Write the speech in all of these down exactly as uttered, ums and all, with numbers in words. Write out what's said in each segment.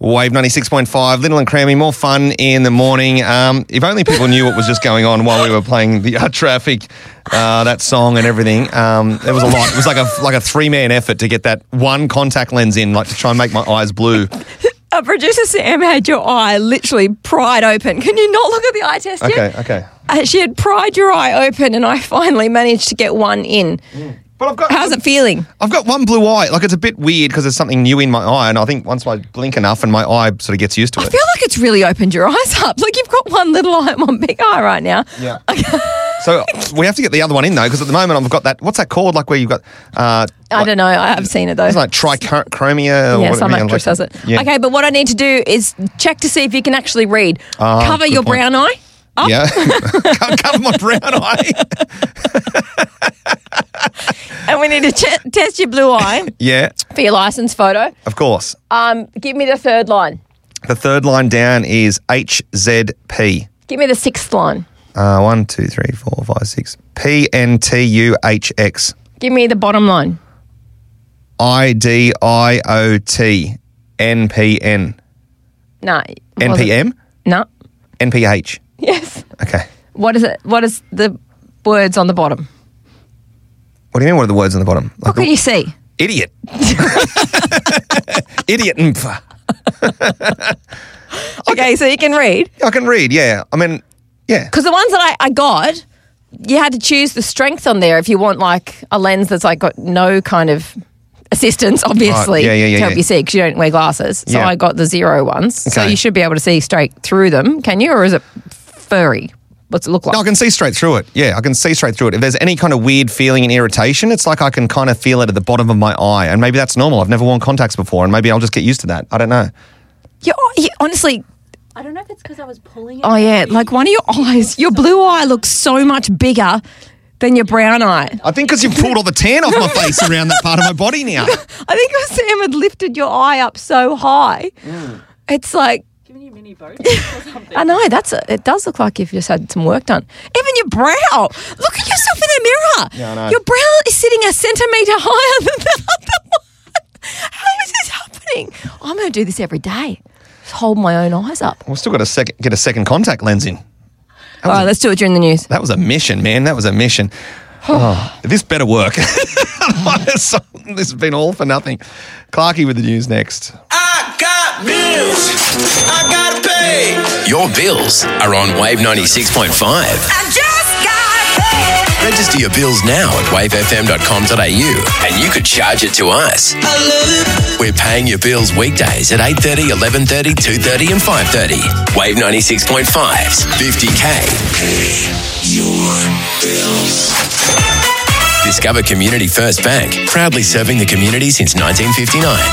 Wave ninety-six point five, Little and Crammy, more fun in the morning. Um, if only people knew what was just going on while we were playing the uh, Traffic, uh, that song and everything. Um, it was a lot. It was like a like a three-man effort to get that one contact lens in, like to try and make my eyes blue. Our producer Sam had your eye literally pried open. Can you not look at the eye test yet? Okay, okay. Uh, she had pried your eye open and I finally managed to get one in. Mm. But I've got. How's it feeling? I've got one blue eye. Like, it's a bit weird because there's something new in my eye, and I think once I blink enough and my eye sort of gets used to it. I feel like it's really opened your eyes up. Like, you've got one little eye and one big eye right now. Yeah. So we have to get the other one in, though, because at the moment I've got that, what's that called? Like where you've got... Uh, I like, don't know. I have seen it, though. It's like trichromia. Or yeah, what some it means, actress like, has it. Yeah. Okay, but what I need to do is check to see if you can actually read. Uh, Cover your point. brown eye up. Yeah. Cover my brown eye. And we need to ch- test your blue eye. Yeah. For your license photo. Of course. Um, give me the third line. The third line down is H Z P. Give me the sixth line. Uh, one, two, three, four, five, six. P N T U H X. Give me the bottom line. I D I O T. N P N. No. N P M? No. N P H. Yes. Okay. What is it? What is the words on the bottom? What do you mean, what are the words on the bottom? What can you see? Idiot. Idiot. Mph. Okay, so you can read. I can read, yeah. I mean, yeah. Because the ones that I, I got, you had to choose the strength on there if you want like a lens that's like got no kind of assistance, obviously, Right. Yeah, yeah, yeah, to help yeah. you see because you don't wear glasses. So Yeah. I got the zero ones. So Okay. you should be able to see straight through them, can you? Or is it furry? What's it look like? No, I can see straight through it. Yeah, I can see straight through it. If there's any kind of weird feeling and irritation, it's like I can kind of feel it at the bottom of my eye. And maybe that's normal. I've never worn contacts before, and maybe I'll just get used to that. I don't know. You, you, honestly, I don't know if it's because I was pulling it. oh yeah, like one of your eyes, your blue eye looks so much bigger than your brown eye. I think because you've pulled all the tan off my face around that part of my body now. I think because Sam had lifted your eye up so high. Mm. It's like, Giving you mini boats or something. I know, that's a, it does look like you've just had some work done. Even your brow. Look at yourself in the mirror. Yeah, I know. Your brow is sitting a centimetre higher than the other one. How is this happening? I'm going to do this every day. Just hold my own eyes up. We've still got to sec- get a second contact lens in. All right, let's do it during the news. That was a mission, man. That was a mission. Oh, this better work. Otherwise, this has been all for nothing. Clarky with the news next. I got bills. I gotta pay. Your bills are on Wave ninety-six point five. I just got paid. Register your bills now at wave f m dot com dot a u and you could charge it to us. I love it. We're paying your bills weekdays at eight thirty, eleven thirty, two thirty and five thirty. Wave ninety-six point five's fifty K. Your bills. Discover Community First Bank, proudly serving the community since nineteen fifty-nine.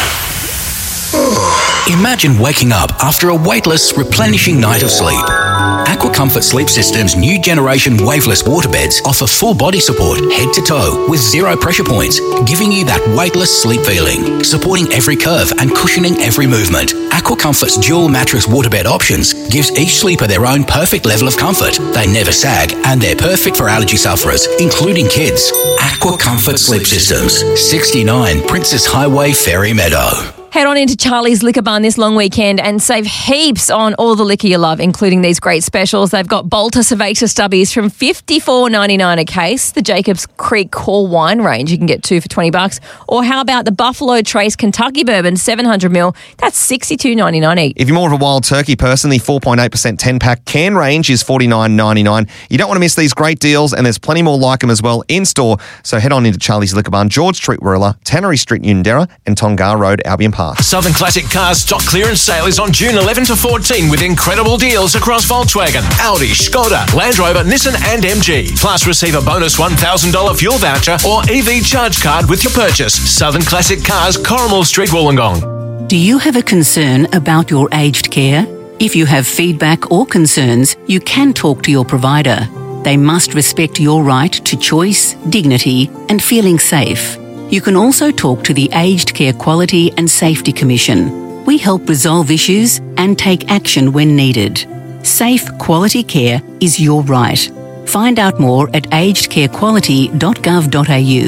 Imagine waking up after a weightless, replenishing night of sleep. Aqua Comfort Sleep System's new generation waveless waterbeds offer full body support, head to toe, with zero pressure points, giving you that weightless sleep feeling, supporting every curve and cushioning every movement. Aqua Comfort's dual mattress waterbed options gives each sleeper their own perfect level of comfort. They never sag, and they're perfect for allergy sufferers, including kids. Aqua Comfort Sleep Systems, sixty-nine Princess Highway, Ferry Meadow. Head on into Charlie's Liquor Barn this long weekend and save heaps on all the liquor you love, including these great specials. They've got Bolter Cerveza Stubbies from fifty-four ninety-nine a case, the Jacobs Creek Core Wine range, you can get two for twenty bucks. Or how about the Buffalo Trace Kentucky Bourbon seven hundred mil, that's sixty-two ninety-nine each. If you're more of a wild turkey person, the four point eight percent ten-pack can range is forty-nine ninety-nine. You don't want to miss these great deals, and there's plenty more like them as well in store. So head on into Charlie's Liquor Barn, George Street, Warilla, Tannery Street, Unanderra, and Tongar Road, Albion Park. Southern Classic Cars stock clearance sale is on June eleventh to fourteenth with incredible deals across Volkswagen, Audi, Skoda, Land Rover, Nissan and M G. Plus receive a bonus one thousand dollars fuel voucher or E V charge card with your purchase. Southern Classic Cars, Corrimal Street, Wollongong. Do you have a concern about your aged care? If you have feedback or concerns, you can talk to your provider. They must respect your right to choice, dignity and feeling safe. You can also talk to the Aged Care Quality and Safety Commission. We help resolve issues and take action when needed. Safe, quality care is your right. Find out more at aged care quality dot gov dot a u.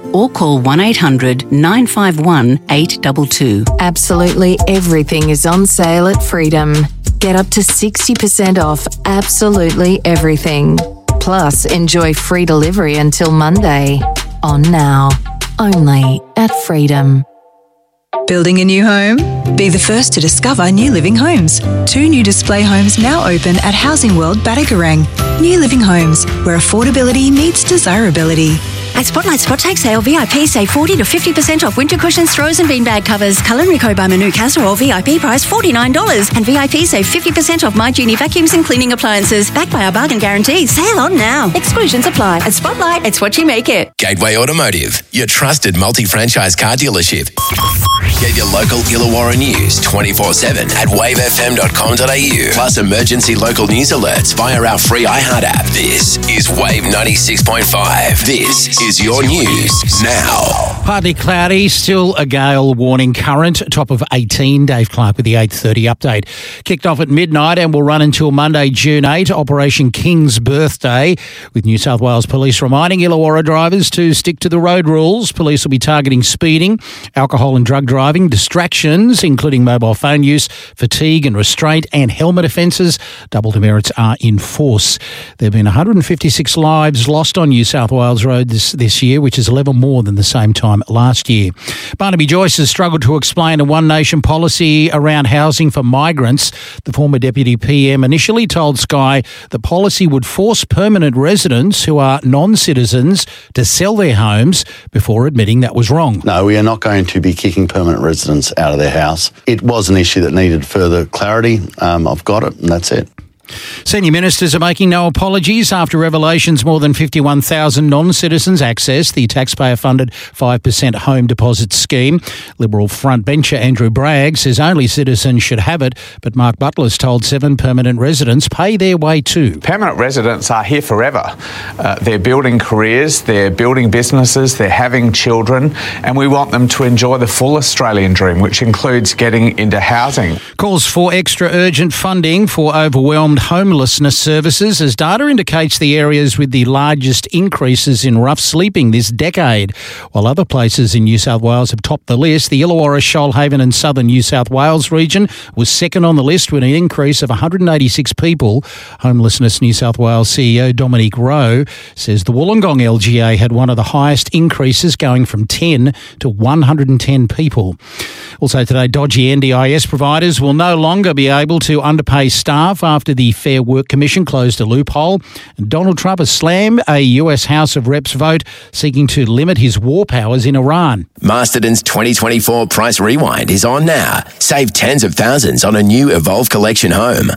or call one eight hundred nine five one eight two two. Absolutely everything is on sale at Freedom. Get up to sixty percent off absolutely everything. Plus, enjoy free delivery until Monday. On now. Only at Freedom. Building a new home? Be the first to discover New Living Homes. Two new display homes now open at Housing World Batagarang. New Living Homes, where affordability meets desirability. At Spotlight Spot Take Sale, V I P save forty to fifty percent off winter cushions, throws and beanbag covers. Culinary Co by Manu Casserole, V I P price forty-nine dollars. And V I P save fifty percent off My Genie vacuums and cleaning appliances. Backed by our bargain guarantee. Sale on now. Exclusions apply. At Spotlight, it's what you make it. Gateway Automotive, your trusted multi-franchise car dealership. Get your local Illawarra news twenty-four seven at wave f m dot com dot a u. Plus emergency local news alerts via our free iHeart app. This is Wave ninety-six point five. This is your news now. Partly cloudy, still a gale warning current, top of eighteen. Dave Clark with the eight thirty update. Kicked off at midnight and will run until Monday, June eighth, Operation King's Birthday, with New South Wales Police reminding Illawarra drivers to stick to the road rules. Police will be targeting speeding, alcohol and drug driving, distractions, including mobile phone use, fatigue and restraint, and helmet offences. Double demerits are in force. There have been one hundred fifty-six lives lost on New South Wales roads this, this year, which is eleven more than the same time last year. Barnaby Joyce has struggled to explain a One Nation policy around housing for migrants. The former Deputy P M initially told Sky the policy would force permanent residents who are non-citizens to sell their homes before admitting that was wrong. No, we are not going to be kicking permanent residents out of their house. It was an issue that needed further clarity. Um, I've got it, and that's it. Senior ministers are making no apologies after revelations more than fifty-one thousand non-citizens access the taxpayer-funded five percent home deposit scheme. Liberal frontbencher Andrew Bragg says only citizens should have it, but Mark Butler's told seven permanent residents pay their way too. Permanent residents are here forever. Uh, they're building careers, they're building businesses, they're having children, and we want them to enjoy the full Australian dream, which includes getting into housing. Calls for extra urgent funding for overwhelmed homelessness services as data indicates the areas with the largest increases in rough sleeping this decade. While other places in New South Wales have topped the list, the Illawarra, Shoalhaven and Southern New South Wales region was second on the list with an increase of one hundred eighty-six people. Homelessness New South Wales C E O Dominic Rowe says the Wollongong L G A had one of the highest increases, going from ten to one hundred ten people. Also today, dodgy N D I S providers will no longer be able to underpay staff after the Fair Work Commission closed a loophole. And Donald Trump has slammed a U S House of Reps vote seeking to limit his war powers in Iran. Masterton's twenty twenty-four Price Rewind is on now. Save tens of thousands on a new Evolve Collection home.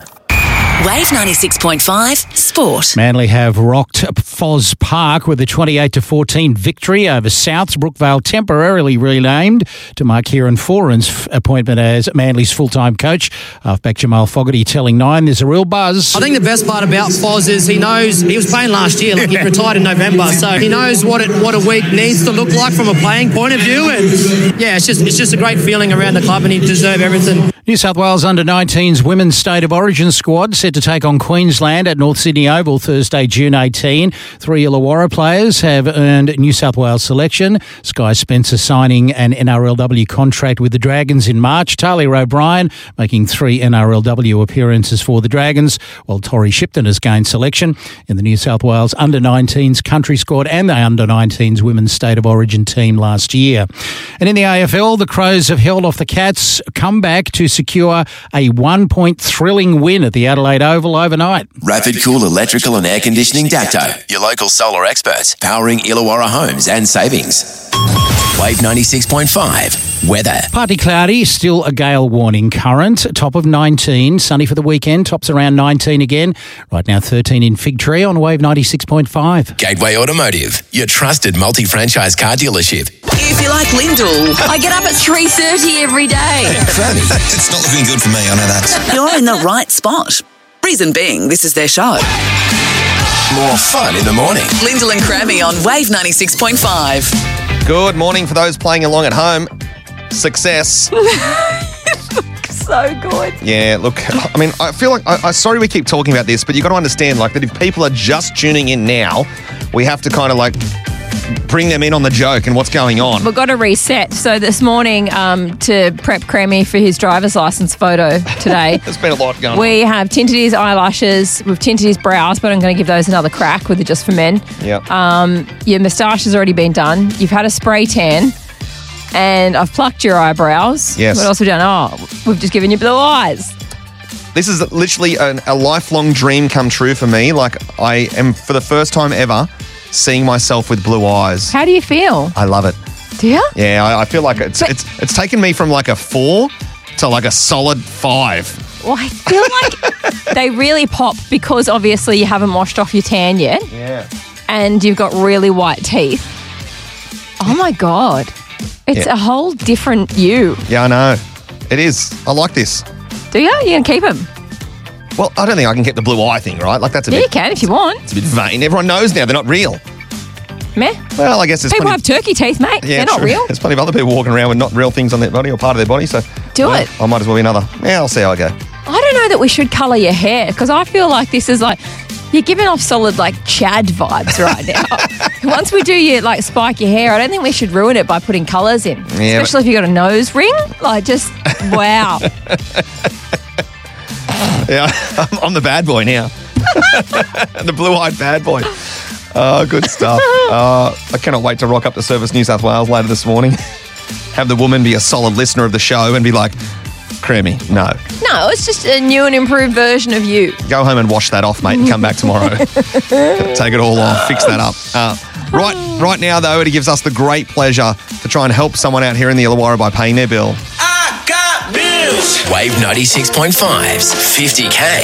Wave ninety-six point five Sport. Manly have rocked Foz Park with a twenty-eight to fourteen victory over Souths. Brookvale temporarily renamed to mark Kieran Foran's appointment as Manly's full-time coach. Halfback Jamal Fogarty telling Nine there's a real buzz. I think the best part about Foz is he knows, he was playing last year, like he retired in November, so he knows what it, what a week needs to look like from a playing point of view, and yeah, it's just it's just a great feeling around the club and he deserves everything. New South Wales under nineteens women's state of origin squad set to take on Queensland at North Sydney Oval Thursday, June eighteenth. Three Illawarra players have earned New South Wales selection. Sky Spencer signing an N R L W contract with the Dragons in March. Talia O'Brien making three N R L W appearances for the Dragons, while Tori Shipton has gained selection in the New South Wales under nineteens country squad and the under nineteens women's state of origin team last year. And in the A F L, the Crows have held off the Cats' comeback to secure a one-point thrilling win at the Adelaide Oval overnight. Rapid Cool Electrical and Air Conditioning Dacto, your local solar experts, powering Illawarra homes and savings. Wave ninety-six point five weather. Partly cloudy, still a gale warning current. Top of nineteen, sunny for the weekend, tops around nineteen again. Right now thirteen in Fig Tree on Wave ninety-six point five. Gateway Automotive, your trusted multi-franchise car dealership. If you like Lyndall, I get up at three thirty every day. It's not looking good for me, I know that. You're in the right spot. Reason being, this is their show. More fun in the morning. Lyndall and Crammy on Wave ninety-six point five. Good morning for those playing along at home. Success. So good. Yeah, look, I mean, I feel like, I, I sorry we keep talking about this, but you've got to understand, like, that if people are just tuning in now, we have to kind of, like, bring them in on the joke and what's going on. We've got to reset. So this morning, um, to prep Cremmy for his driver's license photo today, There's been a lot going we have tinted his eyelashes, we've tinted his brows, but I'm going to give those another crack with the Just For Men. on. Yep. Um, your moustache has already been done. You've had a spray tan, and I've plucked your eyebrows. Yes. What else have we done? Oh, we've just given you blue eyes. This is literally an, a lifelong dream come true for me. Like, I am, for the first time ever, seeing myself with blue eyes. How do you feel? I love it. Do you? Yeah, I, I feel like it's it's it's taken me from like a four to like a solid five. Well, I feel like they really pop because obviously you haven't washed off your tan yet. Yeah. And you've got really white teeth. Oh my God. It's Yeah. a whole different you. Yeah, I know. It is. I like this. Do you? You can keep them. Well, I don't think I can keep the blue eye thing, right? Like, that's a Yeah, bit... you can if you want. It's a bit vain. Everyone knows now they're not real. Meh. Well, I guess there's People plenty... have turkey teeth, mate. Yeah, They're not true. real. There's plenty of other people walking around with not real things on their body or part of their body, so... Do well, it. I might as well be another. Yeah, I'll see how I go. I don't know that we should colour your hair because I feel like this is like... You're giving off solid, like, Chad vibes right now. Once we do you, like, spike your hair, I don't think we should ruin it by putting colours in. Yeah, Especially if you've got a nose ring. Like, just, wow. Yeah, I'm, I'm the bad boy now. The blue-eyed bad boy. Oh, good stuff. Uh, I cannot wait to rock up to Service New South Wales later this morning. Have the woman be a solid listener of the show and be like, Cremmy, no. No, it's just a new and improved version of you. Go home and wash that off, mate, and come back tomorrow. Take it all off, fix that up. Uh, right, right now, though, it gives us the great pleasure to try and help someone out here in the Illawarra by paying their bill. I got bills. Wave ninety-six point five's fifty K.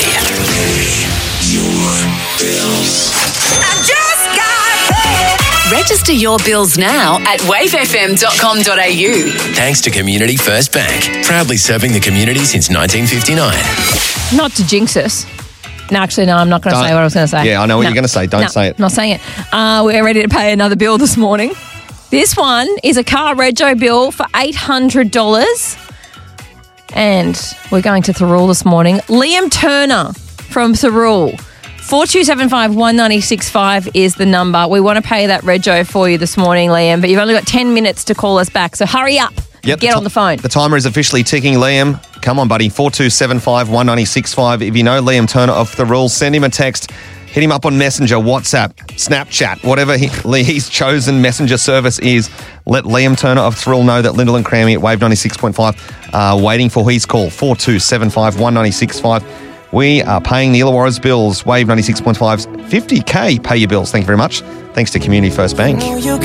Register your bills now at wave f m dot com dot a u. Thanks to Community First Bank, proudly serving the community since nineteen fifty-nine. Not to jinx us. No, actually, no, I'm not going to Don't- say what I was going to say. Yeah, I know what No. you're going to say. Don't No, say it. Not saying it. Uh, we're ready to pay another bill this morning. This one is a car rego bill for eight hundred dollars. And we're going to Thirroul this morning. Liam Turner from Thirroul. four two seven five, one nine six five is the number. We want to pay that rego for you this morning, Liam, but you've only got ten minutes to call us back. So hurry up. Yep, Get the on the phone. The timer is officially ticking, Liam. Come on, buddy. four two seven five, one nine six five. If you know Liam Turner of Thirroul, send him a text. Hit him up on Messenger, WhatsApp, Snapchat, whatever he, his chosen messenger service is. Let Liam Turner of Thirroul know that Lyndall and Crammy at Wave ninety-six point five are waiting for his call. four two seven five, one nine six five. We are paying the Illawarra's bills. Wave ninety-six point five's fifty K. Pay your bills. Thank you very much. Thanks to Community First Bank.